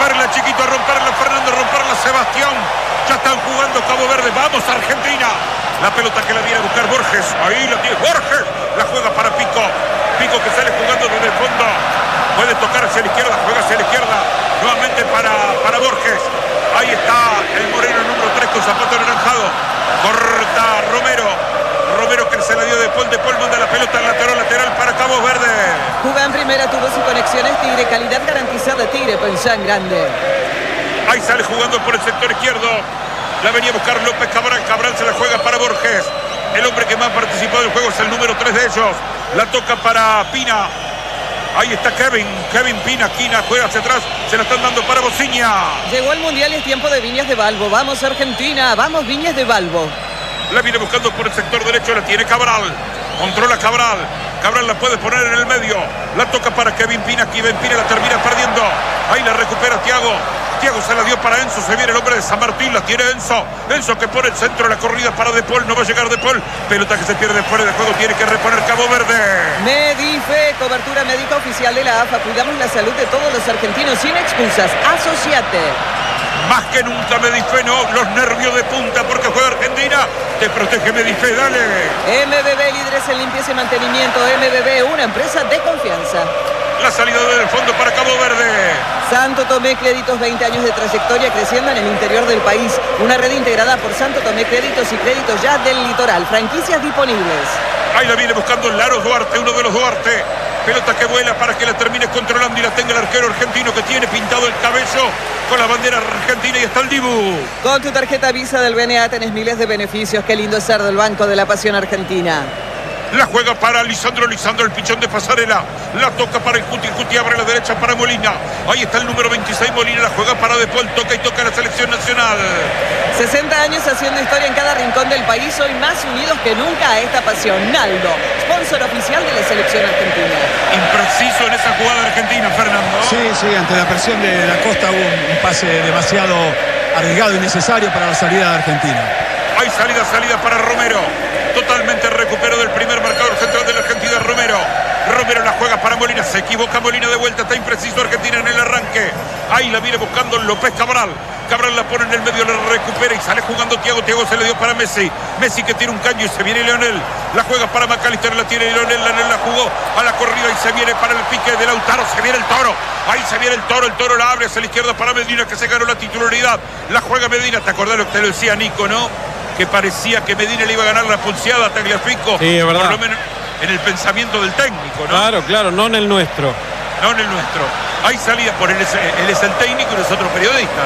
romperla, chiquito, a romperla, Fernando, a romperla, Sebastián. Ya están jugando Cabo Verde. Vamos, Argentina. La pelota que la viene a buscar Borges. Ahí la tiene Borges. La juega para Pico. Pico que sale jugando desde el fondo. Puede tocar hacia la izquierda. Juega hacia la izquierda. Nuevamente para Borges. Ahí está el moreno número 3 con zapato anaranjado. Corta Romero. Romero que se la dio de Paul. De Paul manda la pelota al lateral para Cabo Verde. Jugá en primera, tuvo sus conexiones Tigre. Calidad garantizada Tigre, pensá en grande. Ahí sale jugando por el sector izquierdo. La venía a buscar López Cabral. Cabral se la juega para Borges. El hombre que más participó del juego es el número 3 de ellos. La toca para Pina. Ahí está Kevin Pina. Quina juega hacia atrás. Se la están dando para Bociña. Llegó el Mundial y es tiempo de Viñas de Balbo. Vamos Argentina, vamos Viñas de Balbo. La viene buscando por el sector derecho. La tiene Cabral. Controla Cabral. Cabral la puede poner en el medio. La toca para Kevin Pina. Kevin Pina la termina perdiendo. Ahí la recupera Thiago. Thiago se la dio para Enzo. Se viene el hombre de San Martín. La tiene Enzo. Enzo que pone el centro de la corrida para De Paul. No va a llegar De Paul. Pelota que se pierde fuera de juego. Tiene que reponer Cabo Verde. Medife, cobertura médica oficial de la AFA. Cuidamos la salud de todos los argentinos sin excusas. Asociate. Más que nunca Medife, no. Los nervios de punta porque juega Argentina. Te protege Medife, dale. MBB, líderes en limpieza y mantenimiento. MBB, una empresa de confianza. La salida del fondo para Cabo Verde. Santo Tomé Créditos, 20 años de trayectoria creciendo en el interior del país. Una red integrada por Santo Tomé Créditos y Créditos Ya del Litoral. Franquicias disponibles. Ahí la viene buscando Laro Duarte, uno de los Duarte. Pelota que vuela para que la termine controlando y la tenga el arquero argentino que tiene pintado el cabello con la bandera argentina y está el Dibu. Con tu tarjeta Visa del BNA tenés miles de beneficios. Qué lindo es ser del Banco de la Pasión Argentina. La juega para Lisandro, el pichón de Pasarela. La toca para el Cuti abre a la derecha para Molina. Ahí está el número 26 Molina, la juega para De Paul, toca y toca la selección nacional. 60 años haciendo historia en cada rincón del país, hoy más unidos que nunca a esta pasión. Naldo, sponsor oficial de la selección argentina. Impreciso en esa jugada argentina, Fernando. Sí, ante la presión de la Costa hubo un pase demasiado arriesgado y necesario para la salida de Argentina. Hay salida para Romero. Totalmente recupero del primer marcador central de la Argentina, Romero. Romero la juega para Molina. Se equivoca Molina de vuelta. Está impreciso Argentina en el arranque. Ahí la viene buscando López Cabral. Cabral la pone en el medio, la recupera y sale jugando Thiago. Thiago se le dio para Messi. Messi que tiene un caño y se viene Leonel. La juega para McAllister, la tiene Leonel. Leonel la jugó a la corrida y se viene para el pique de Lautaro. Se viene el Toro. Ahí se viene el Toro la abre hacia la izquierda para Medina que se ganó la titularidad. La juega Medina. ¿Te acordás lo que te lo decía Nico, no? Que parecía que Medina le iba a ganar la pulseada a Tagliafico. Sí, es verdad. Por lo menos en el pensamiento del técnico, ¿no? Claro, no en el nuestro. No en el nuestro. Hay salida por él es el técnico y nosotros periodistas.